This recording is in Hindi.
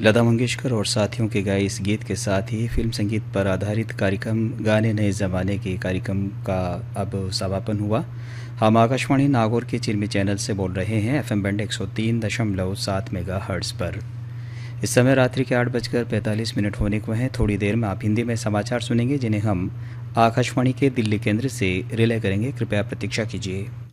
लता मंगेशकर और साथियों के गाए इस गीत के साथ ही फिल्म संगीत पर आधारित कार्यक्रम गाने नए ज़माने के कार्यक्रम का अब समापन हुआ। हम आकाशवाणी नागौर के चिरमी चैनल से बोल रहे हैं एफएम बैंड 103.7 मेगाहर्ट्ज़ पर। इस समय रात्रि के 8:45 होने को हैं। थोड़ी देर में आप हिंदी में समाचार सुनेंगे जिन्हें हम आकाशवाणी के दिल्ली केंद्र से रिले करेंगे। कृपया प्रतीक्षा कीजिए।